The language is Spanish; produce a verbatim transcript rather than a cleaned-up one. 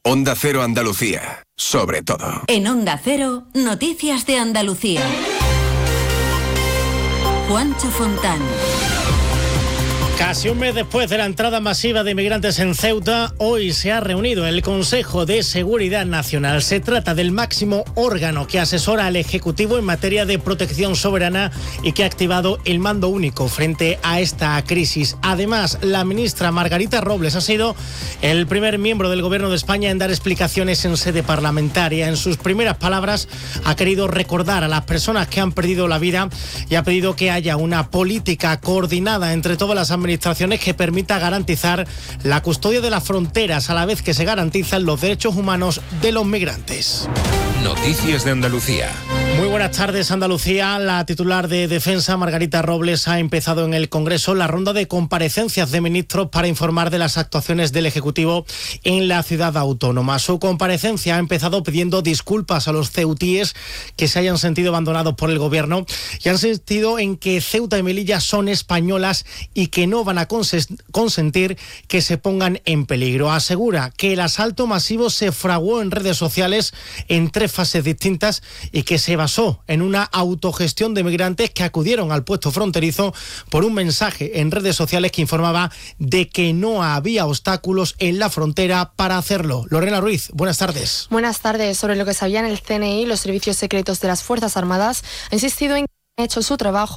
Onda Cero Andalucía, sobre todo. En Onda Cero, noticias de Andalucía. Juancho Fontán. Casi un mes después de la entrada masiva de inmigrantes en Ceuta, hoy se ha reunido el Consejo de Seguridad Nacional. Se trata del máximo órgano que asesora al Ejecutivo en materia de protección soberana y que ha activado el mando único frente a esta crisis. Además, la ministra Margarita Robles ha sido el primer miembro del Gobierno de España en dar explicaciones en sede parlamentaria. En sus primeras palabras ha querido recordar a las personas que han perdido la vida y ha pedido que haya una política coordinada entre todas las administraciones que permita garantizar la custodia de las fronteras a la vez que se garantizan los derechos humanos de los migrantes. Noticias de Andalucía. Muy buenas tardes, Andalucía. La titular de Defensa, Margarita Robles, ha empezado en el Congreso la ronda de comparecencias de ministros para informar de las actuaciones del Ejecutivo en la ciudad autónoma. Su comparecencia ha empezado pidiendo disculpas a los ceutíes que se hayan sentido abandonados por el Gobierno y han insistido en que Ceuta y Melilla son españolas y que no van a consentir que se pongan en peligro. Asegura que el asalto masivo se fraguó en redes sociales en tres fases distintas y que se basó en una autogestión de migrantes que acudieron al puesto fronterizo por un mensaje en redes sociales que informaba de que no había obstáculos en la frontera para hacerlo. Lorena Ruiz, buenas tardes. Buenas tardes. Sobre lo que sabían el C N I, los servicios secretos de las Fuerzas Armadas han insistido en que han hecho su trabajo